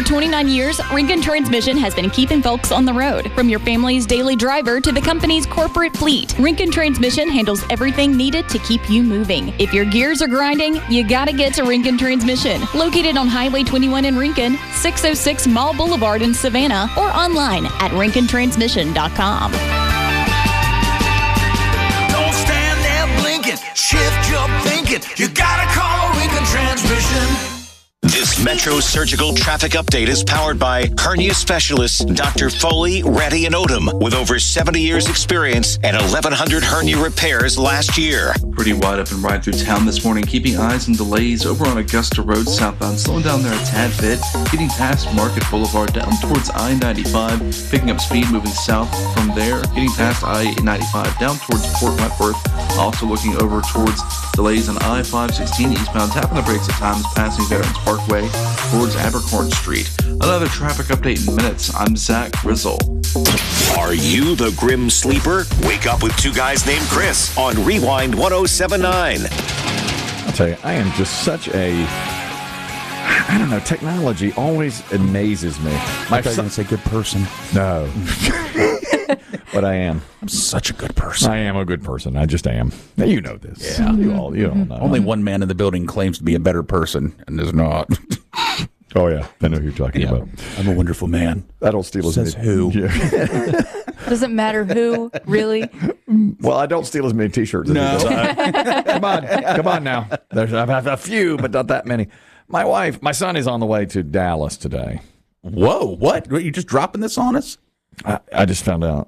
29 years, Rinkin Transmission has been keeping folks on the road. From your family's daily driver to the company's corporate fleet, Rinkin Transmission handles everything needed to keep you moving. If your gears are grinding, you gotta get to Rinkin Transmission. Located on Highway 21 in Rinkin, 606 Mall Boulevard in Savannah, or online at rinkintransmission.com. Don't stand there blinking, shift your thinking. You gotta call Rinkin Transmission. This Metro Surgical Traffic Update is powered by hernia specialists Dr. Foley, Reddy, and Odom, with over 70 years experience and 1,100 hernia repairs last year. Pretty wide up and right through town this morning, keeping eyes and delays over on Augusta Road southbound, slowing down there a tad bit, getting past Market Boulevard down towards I-95, picking up speed moving south from there, getting past I-95 down towards Port Wentworth, also looking over towards delays on I-516 eastbound, tapping the brakes at times, passing Veterans Parkway towards Abercorn Street. Another traffic update in minutes. I'm Zach Grizzle. Are you the grim sleeper? Wake up with two guys named Chris on Rewind 1079. I'll tell you, I am just such a... I don't know, technology always amazes me. I thought you were going to say good person. No. But I am. I'm such a good person. I am a good person. I just am. Now, you know this. Yeah. You all know. Only one man in the building claims to be a better person and is not. Oh, yeah. I know who you're talking about. I'm a wonderful man. That'll steal as Says many. who? Yeah. Doesn't matter who, really. Well, I don't steal as many T-shirts as he does. Come on now. I've had a few, but not that many. My son is on the way to Dallas today. Whoa, what? You just dropping this on us? I just found out.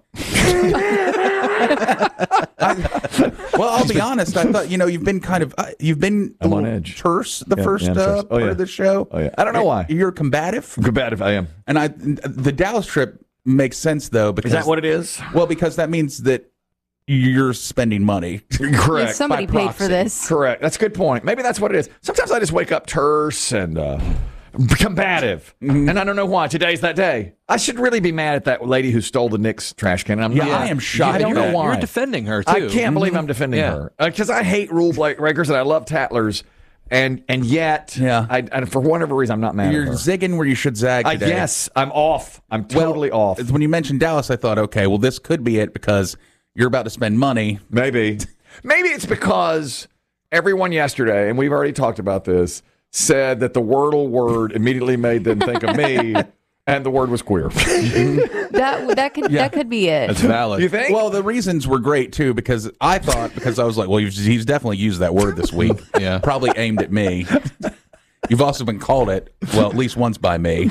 Well, I'll be honest. I thought, you've been kind of, I'm on edge. Terse the first terse. part of the show. Oh, yeah. I don't know why. You're combative? Combative, I am. And the Dallas trip makes sense, though. Because, Is that what it is? Well, because that means that you're spending money. Correct. Yeah, somebody paid for this. Correct. That's a good point. Maybe that's what it is. Sometimes I just wake up terse and combative, and I don't know why. Today's that day. I should really be mad at that lady who stole the Knicks trash can. And I'm not. I am shocked. I don't know why. You're defending her too. I can't believe I'm defending her because I hate rule breakers and I love tattlers, and yet, I for whatever reason, I'm not mad. You're at her. zigging where you should zag today. Yes, I'm off. I'm totally off. When you mentioned Dallas, I thought, okay, well, this could be it because you're about to spend money. Maybe it's because everyone yesterday, and we've already talked about this, said that the Wordle word immediately made them think of me, and the word was queer. That could be it. That's valid. You think? Well, the reasons were great too because I was like, well, he's definitely used that word this week. Yeah, probably aimed at me. You've also been called it, well, at least once by me.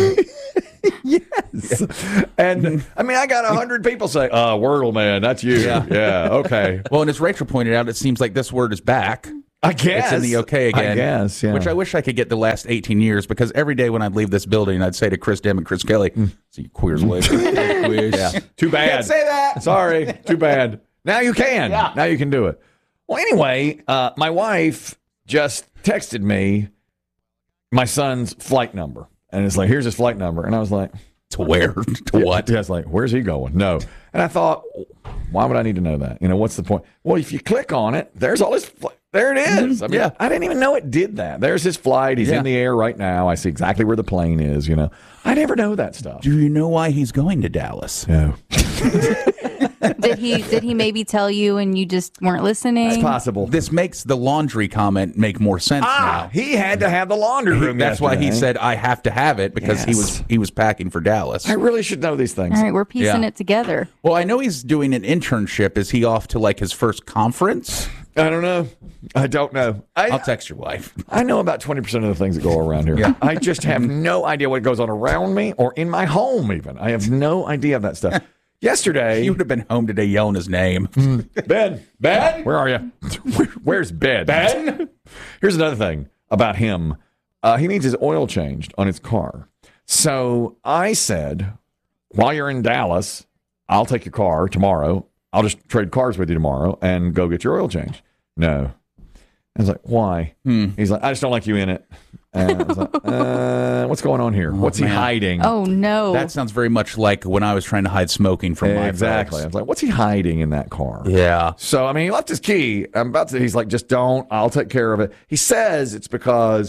Yes. And I mean, I got 100 people say, Wordle, man, that's you. Yeah. Okay. Well, and as Rachel pointed out, it seems like this word is back. I guess. It's in the okay again. I guess, yeah. Which I wish I could get the last 18 years because every day when I'd leave this building, I'd say to Chris Dim and Chris Kelly, see you queers later. Yeah. Too bad. Can't say that. Sorry. Too bad. Now you can. Yeah. Now you can do it. Well, anyway, my wife just texted me my son's flight number. And it's like, here's his flight number. And I was like, to where? To what? Yeah, it's like, where's he going? No. And I thought, why would I need to know that? What's the point? Well, if you click on it, there's all his there it is. I mean, I didn't even know it did that. There's his flight. He's in the air right now. I see exactly where the plane is, I never know that stuff. Do you know why he's going to Dallas? No. Did he maybe tell you and you just weren't listening? It's possible. This makes the laundry comment make more sense now. He had to have the laundry room. That's why he said, I have to have it because Yes. he was packing for Dallas. I really should know these things. All right, we're piecing it together. Well, I know he's doing an internship. Is he off to like his first conference? I don't know. I don't know. I'll text your wife. I know about 20% of the things that go around here. I just have no idea what goes on around me or in my home even. I have no idea of that stuff. Yesterday... You would have been home today yelling his name. Ben, where are you? Where's Ben? Ben? Here's another thing about him. He needs his oil changed on his car. So I said, while you're in Dallas, I'll take your car tomorrow. I'll just trade cars with you tomorrow and go get your oil changed. No. I was like, why? He's like, I just don't like you in it. And I was like, what's going on here? What's he hiding? Oh, no. That sounds very much like when I was trying to hide smoking from my Exactly. folks. I was like, what's he hiding in that car? Yeah. So, I mean, he left his key. He's like, just don't. I'll take care of it. He says it's because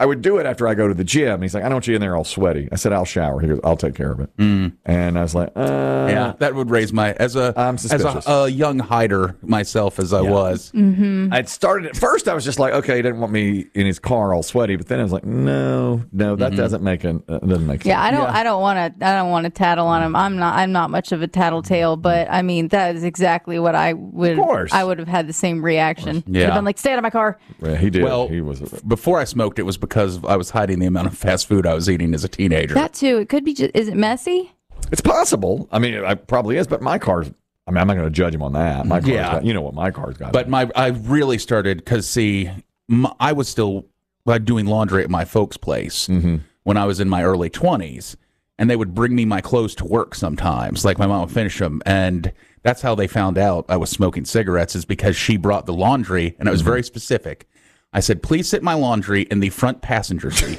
I would do it after I go to the gym. And he's like, I don't want you in there all sweaty. I said, I'll shower. He goes, I'll take care of it. And I was like, Yeah, that would raise my as a young hider myself as I was. I'd started at first. I was just like, okay, he didn't want me in his car all sweaty. But then I was like, no, that doesn't make sense. Yeah, I don't want to tattle on him. I'm not much of a tattletale, but I mean that is exactly what I would. Of course. I would have had the same reaction. Yeah. I've been like, stay out of my car. Yeah, he did. Well, he was. before I smoked, it was because I was hiding the amount of fast food I was eating as a teenager. That too. It could be. Is it messy? It's possible. I mean, it probably is. But my car's. I mean, I'm not going to judge him on that. My car's got, you know what my car's got. But I really started because I was still doing laundry at my folks' place when I was in my early 20s, and they would bring me my clothes to work sometimes. Like my mom would finish them, and that's how they found out I was smoking cigarettes, is because she brought the laundry, and I was very specific. I said, please sit my laundry in the front passenger seat.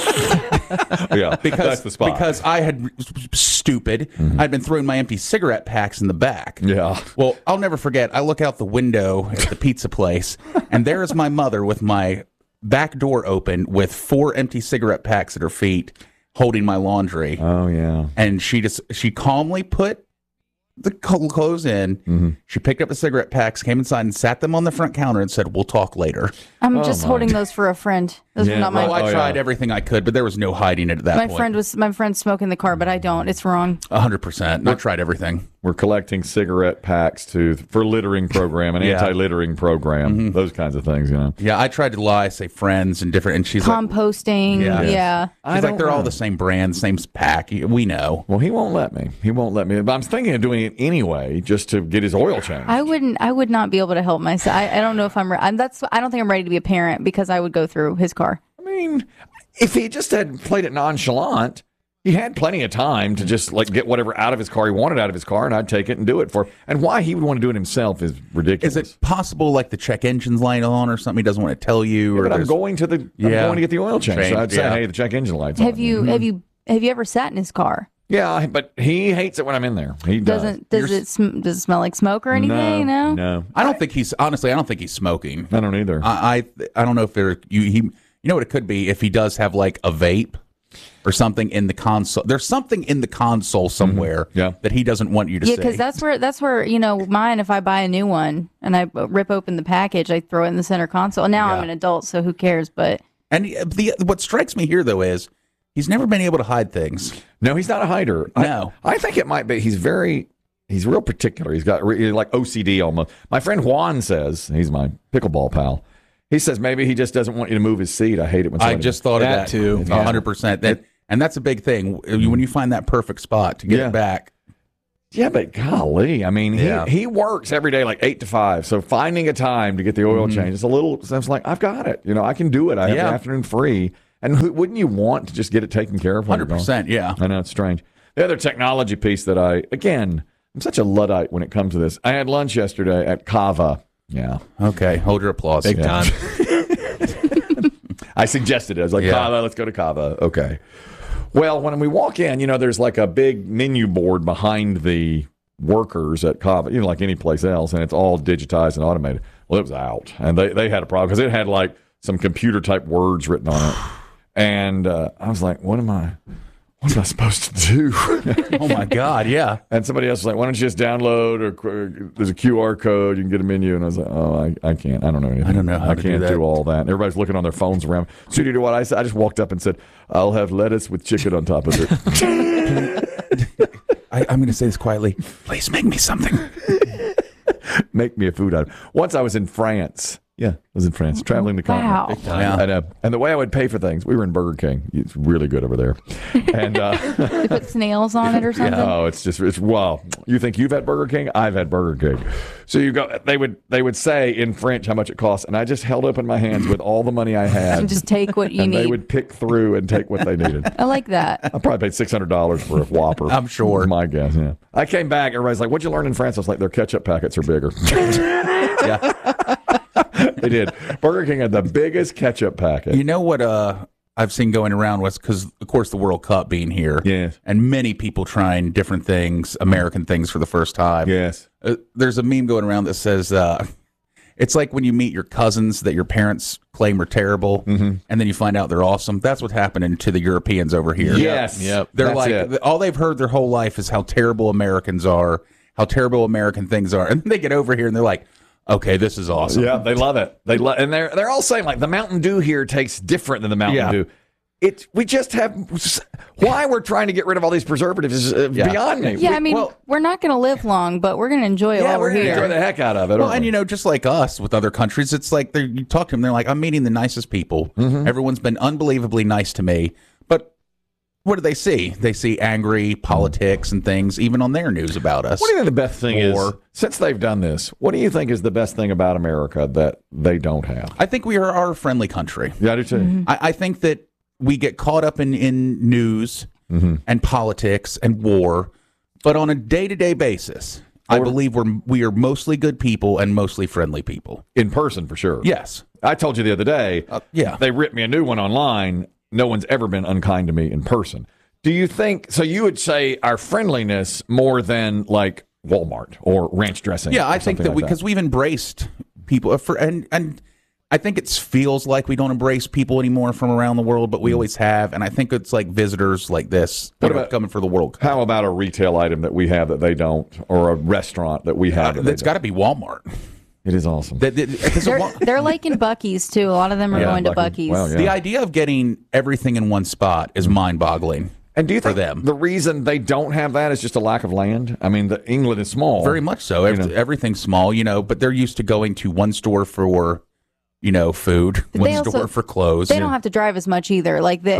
Yeah, that's the spot. Because I had stupid. I'd been throwing my empty cigarette packs in the back. Yeah. Well, I'll never forget. I look out the window at the pizza place, and there is my mother with my back door open with 4 empty cigarette packs at her feet, holding my laundry. Oh yeah. And she calmly put the clothes in. She picked up the cigarette packs, came inside, and sat them on the front counter and said, "We'll talk later." I'm just holding those for a friend. Those are not mine. I tried everything I could, but there was no hiding it at that point. My friend's smoking the car, but I don't. It's wrong. 100%. I tried everything. We're collecting cigarette packs for littering program, an anti-littering program, those kinds of things, you know. Yeah, I tried to lie, say friends and different, and she's composting. like, she's like, they're all the same brand, same pack. We know. Well, he won't let me. But I'm thinking of doing it anyway, just to get his oil changed. I would not be able to help myself. I don't know if I don't think I'm ready to be a parent, because I would go through his car. I mean, if he just had played it nonchalant, he had plenty of time to just like get whatever out of his car he wanted out of his car, and I'd take it and do it for him. And why he would want to do it himself is ridiculous. Is it possible, like the check engine's light on or something? He doesn't want to tell you. But I'm going to get the oil change. So I'd say, hey, the check engine light's on. Have you ever sat in his car? Yeah, but he hates it when I'm in there. He does. Does it smell like smoke or anything? No. I don't think he's smoking. I don't either. I don't know if you know what it could be, if he does have like a vape or something in the console. There's something in the console somewhere that he doesn't want you to see. Yeah, because that's where mine. If I buy a new one and I rip open the package, I throw it in the center console. Now I'm an adult, so who cares? But what strikes me here though is he's never been able to hide things. No, he's not a hider. No, I think it might be. He's real particular. He's got like OCD almost. My friend Juan says, he's my pickleball pal. He says maybe he just doesn't want you to move his seat. I hate it when I just thought of that too, 100%. And that's a big thing when you find that perfect spot to get it back. Yeah, but golly, I mean, he works every day like 8 to 5. So finding a time to get the oil change, I was like, I've got it. I can do it. I have the afternoon free. And wouldn't you want to just get it taken care of? 100%, yeah. I know, it's strange. The other technology piece that I'm such a Luddite when it comes to this. I had lunch yesterday at Cava. Yeah. Okay, hold your applause. Big time. I suggested it. I was like, Cava, let's go to Cava. Okay. Well, when we walk in, there's like a big menu board behind the workers at Cava, like any place else, and it's all digitized and automated. Well, it was out, and they had a problem because it had like some computer type words written on it. And I was like, what am I supposed to do? Oh, my God, yeah. And somebody else was like, why don't you just download, or there's a QR code, you can get a menu. And I was like, oh, I can't. I don't know anything. I don't know how to do that. I can't do all that. And everybody's looking on their phones around. So you do what I said? I just walked up and said, I'll have lettuce with chicken on top of it. I'm going to say this quietly. Please make me something. Make me a food item. Once I was in France. Yeah, I was in France, traveling the continent. Wow. And the way I would pay for things, we were in Burger King. It's really good over there. And they put snails on it or something? Oh, it's wow. You think you've had Burger King? I've had Burger King. So you go. They would say in French how much it costs, and I just held open my hands with all the money I had. And just take what you need. They would pick through and take what they needed. I like that. I probably paid $600 for a Whopper. I'm sure. That's my guess. Yeah. I came back. Everybody's like, "What'd you learn in France?" I was like, "Their ketchup packets are bigger." Yeah. They did. Burger King had the biggest ketchup packet. You know what I've seen going around was, because, of course, the World Cup being here. Yes. And many people trying different things, American things for the first time. Yes. There's a meme going around that says, It's like when you meet your cousins that your parents claim are terrible, and then you find out they're awesome. That's what's happening to the Europeans over here. Yes. Yep. They're all they've heard their whole life is how terrible Americans are, how terrible American things are, and then they get over here and they're like, okay, this is awesome. Yeah, they love it. And they're all saying like the Mountain Dew here tastes different than the Mountain Dew. We just have why we're trying to get rid of all these preservatives is beyond me. Yeah, we're not going to live long, but we're going to enjoy it while we're here. Enjoy the heck out of it. Well, and just like us with other countries, it's like you talk to them, they're like, I'm meeting the nicest people. Everyone's been unbelievably nice to me. But what do they see? They see angry politics and things, even on their news about us. What do you think the best thing is, since they've done this, what do you think is the best thing about America that they don't have? I think we are a friendly country. Yeah, I do too. I think that we get caught up in news and politics and war, but on a day-to-day basis, I believe we are mostly good people and mostly friendly people. In person, for sure. Yes. I told you the other day, they ripped me a new one online. No one's ever been unkind to me in person. Do you think, so you would say our friendliness more than like Walmart or ranch dressing? Yeah, I think that because we've embraced people and I think it feels like we don't embrace people anymore from around the world, but we always have. And I think it's like visitors like this coming for the World Cup. How about a retail item that we have that they don't, or a restaurant that we have? That's got to be Walmart. It is awesome. They're like in Buc-ee's, too. A lot of them are going to Buc-ee's. Well, yeah. The idea of getting everything in one spot is mind-boggling. And do you think them. The reason they don't have that is just a lack of land? I mean, England is small. Very much so. Everything's small, but they're used to going to one store for food, one store for clothes. They don't have to drive as much either.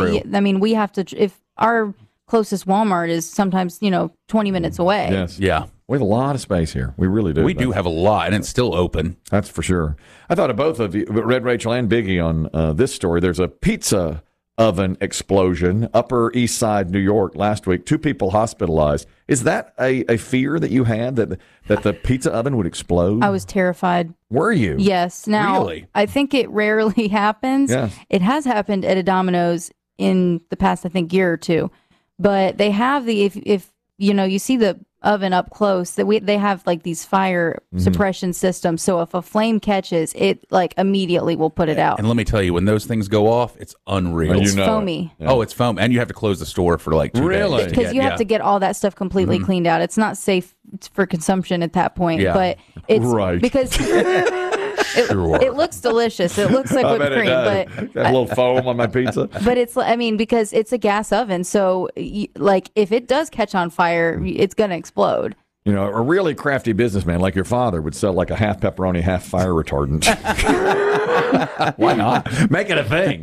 We have to, if our closest Walmart is sometimes, 20 minutes away. Yes. Yeah. We have a lot of space here. We really do. We do have a lot, and it's still open. That's for sure. I thought of both of you, Red Rachel and Biggie, on this story. There's a pizza oven explosion, Upper East Side, New York, last week. 2 people hospitalized. Is that a fear that you had, that the pizza oven would explode? I was terrified. Were you? Yes. Now, really? I think it rarely happens. Yes. It has happened at a Domino's in the past, I think, year or two. But they have if you see the oven up close, they have like these fire suppression systems. So if a flame catches, it like immediately will put it out. And let me tell you, when those things go off, it's unreal. It's foamy. Yeah. Oh, it's foam, and you have to close the store for like 2 days. Because you have to get all that stuff completely cleaned out. It's not safe for consumption at that point. Yeah. But it's right. because it looks delicious. It looks like whipped cream, but got a little foam on my pizza. But it's, because it's a gas oven, so if it does catch on fire, it's gonna explode. A really crafty businessman like your father would sell like a half pepperoni, half fire retardant. Why not? Make it a thing,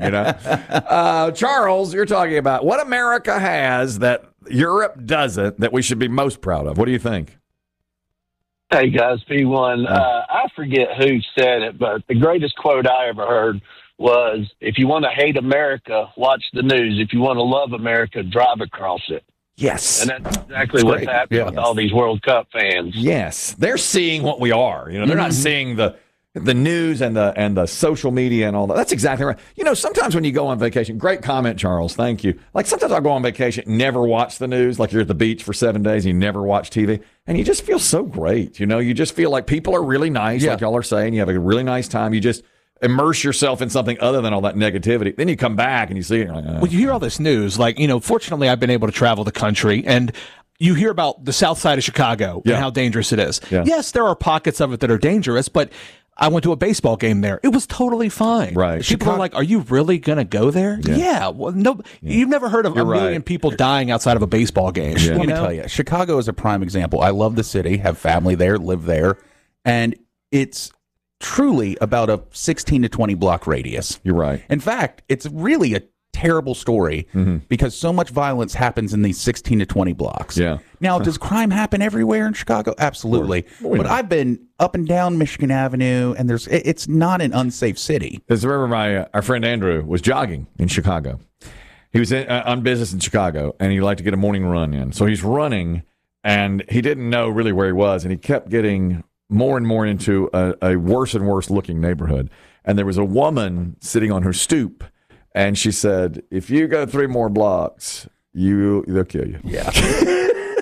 Charles, you're talking about what America has that Europe doesn't that we should be most proud of. What do you think? Hey, guys, P1. I forget who said it, but the greatest quote I ever heard was, if you want to hate America, watch the news. If you want to love America, drive across it. Yes. And that's exactly what's happening with all these World Cup fans. Yes. They're seeing what we are. They're not seeing the news and the social media and all that. That's exactly right. Sometimes when you go on vacation, great comment, Charles. Thank you. Like sometimes I'll go on vacation, never watch the news. Like you're at the beach for 7 days, and you never watch TV, and you just feel so great. You just feel like people are really nice, like y'all are saying. You have a really nice time. You just immerse yourself in something other than all that negativity. Then you come back and you see it. You're like, Well, you hear all this news. Fortunately, I've been able to travel the country, and you hear about the south side of Chicago and how dangerous it is. Yeah. Yes, there are pockets of it that are dangerous, but I went to a baseball game there. It was totally fine. Right. People are like, are you really going to go there? Yeah. Well, no, you've never heard of a million people dying outside of a baseball game. Yeah. Let me tell you, Chicago is a prime example. I love the city, have family there, live there, and it's truly about a 16 to 20 block radius. You're right. In fact, it's really a terrible story because so much violence happens in these 16 to 20 blocks. Yeah. Now, does crime happen everywhere in Chicago? Absolutely. But I've been up and down Michigan Avenue, and it's not an unsafe city. Because remember, our friend Andrew was jogging in Chicago. He was on business in Chicago, and he liked to get a morning run in. So he's running, and he didn't know really where he was, and he kept getting more and more into a worse and worse looking neighborhood. And there was a woman sitting on her stoop, and she said, if you go 3 more blocks, they'll kill you. Yeah.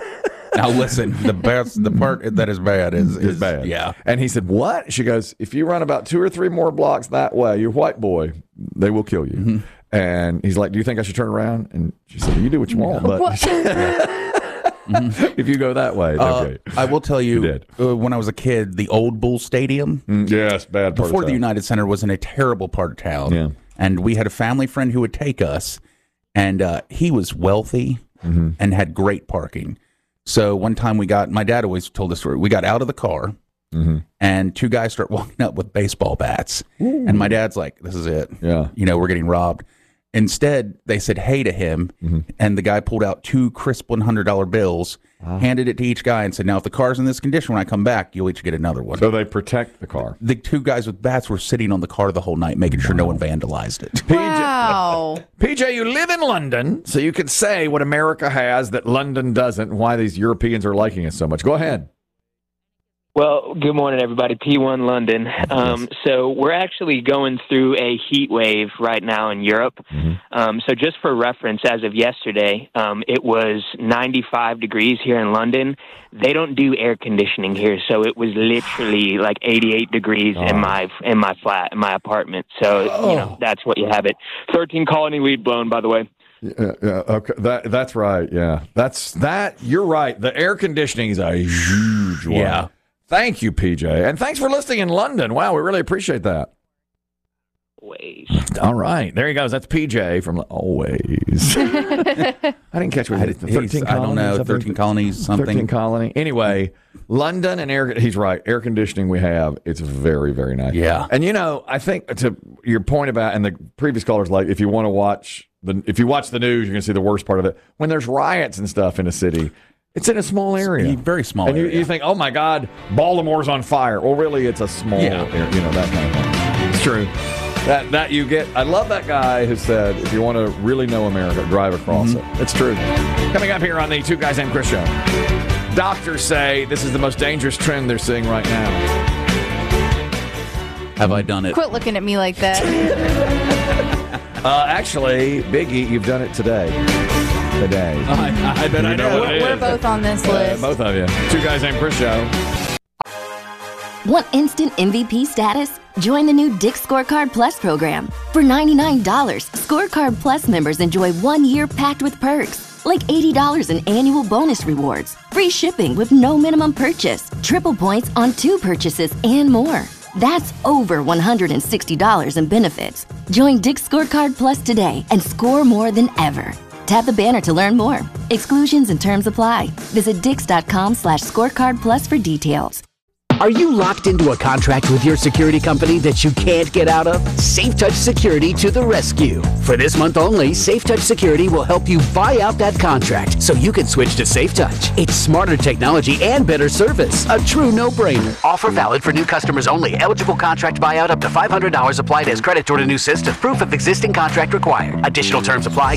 Now listen, the part that is bad is bad. Yeah. And he said, "What?" She goes, "If you run about 2 or 3 more blocks that way, you're white boy, they will kill you." Mm-hmm. And he's like, "Do you think I should turn around?" And she said, "You do what you want, but if you go that way, okay." I will tell you, did. When I was a kid, the old Bull Stadium, yes, bad part before of the town. United Center, was in a terrible part of town. Yeah. And we had a family friend who would take us, and he was wealthy and had great parking. So one time my dad always told the story, we got out of the car, and 2 guys start walking up with baseball bats. And my dad's like, "This is it. Yeah. We're getting robbed." Instead, they said hey to him, and the guy pulled out 2 crisp $100 bills, handed it to each guy, and said, "Now, if the car's in this condition when I come back, you'll each get another one." So they protect the car. The 2 guys with bats were sitting on the car the whole night, making sure no one vandalized it. Wow. PJ, you live in London, so you could say what America has that London doesn't, and why these Europeans are liking it so much. Go ahead. Well, good morning, everybody. P1 London. So we're actually going through a heat wave right now in Europe. So just for reference, as of yesterday, it was 95 degrees here in London. They don't do air conditioning here, so it was literally like 88 degrees in my flat, in my apartment. So that's what you have it. 13 colony weed blown, by the way. Okay, that's right. Yeah, you're right. The air conditioning is a huge one. Yeah. Thank you, PJ. And thanks for listening in London. Wow, we really appreciate that. Always. All right. There he goes. That's PJ from Always. I didn't catch what he said. 13 colonies? I don't know. 13 colonies, something. 13 colony. Anyway, London and he's right. Air conditioning we have. It's very, very nice. Yeah. And, I think to your point about, and the previous caller's like, if you watch the news, you're going to see the worst part of it. When there's riots and stuff in a city, it's in a small area. Very small and area. You think, oh, my God, Baltimore's on fire. Well, really, it's a small area, that kind of thing. It's true. That you get. I love that guy who said, if you want to really know America, drive across it. It's true. Coming up here on the Two Guys Named Chris show. Doctors say this is the most dangerous trend they're seeing right now. Have I done it? Quit looking at me like that. Actually, Biggie, you've done it today. I bet I know. We're both on this list. Both of you. Two Guys Named Chris show. Want instant MVP status? Join the new Dick's Scorecard Plus program. For $99, Scorecard Plus members enjoy 1 year packed with perks, like $80 in annual bonus rewards, free shipping with no minimum purchase, triple points on 2 purchases, and more. That's over $160 in benefits. Join Dick's Scorecard Plus today and score more than ever. Tap the banner to learn more. Exclusions and terms apply. Visit dix.com/scorecardplus for details. Are you locked into a contract with your security company that you can't get out of? SafeTouch Security to the rescue. For this month only, SafeTouch Security will help you buy out that contract so you can switch to SafeTouch. It's smarter technology and better service. A true no-brainer. Offer valid for new customers only. Eligible contract buyout up to $500 applied as credit toward a new system. Proof of existing contract required. Additional terms apply.